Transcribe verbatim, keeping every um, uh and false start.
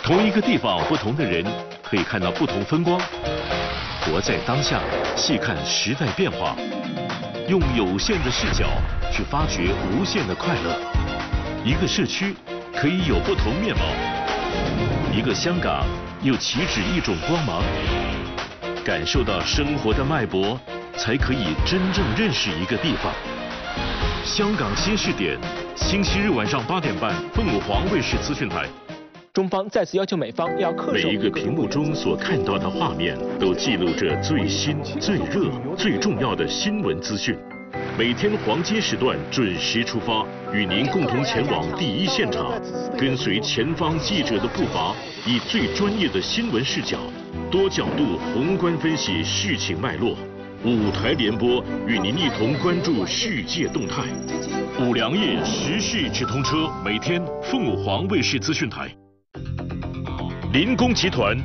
同一个地方，不同的人可以看到不同风光。活在当下，细看时代变化，用有限的视角去发掘无限的快乐。一个社区可以有不同面貌，一个香港又岂止一种光芒？感受到生活的脉搏，才可以真正认识一个地方。香港新视点，星期日晚上八点半，凤凰卫视资讯台。 中方再次要求美方要恪守每一个屏幕中所看到的画面，都记录着最新、最热、最重要的新闻资讯。每天黄金时段准时出发，与您共同前往第一现场，跟随前方记者的步伐，以最专业的新闻视角，多角度宏观分析事情脉络。五台联播与您一同关注世界动态。五粮液时事直通车，每天凤凰卫视资讯台。林工集团